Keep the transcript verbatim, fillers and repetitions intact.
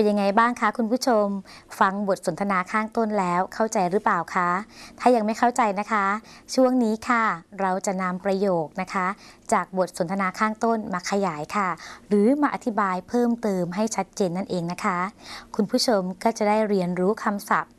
เป็นยังไงบ้างคะคุณผู้ชมฟังบทสนทนาข้างต้นแล้วเข้าใจหรือเปล่าคะถ้ายังไม่เข้าใจนะคะช่วงนี้ค่ะเราจะนำประโยคนะคะจากบทสนทนาข้างต้นมาขยายค่ะหรือมาอธิบายเพิ่มเติมให้ชัดเจนนั่นเองนะคะคุณผู้ชมก็จะได้เรียนรู้คำศัพท์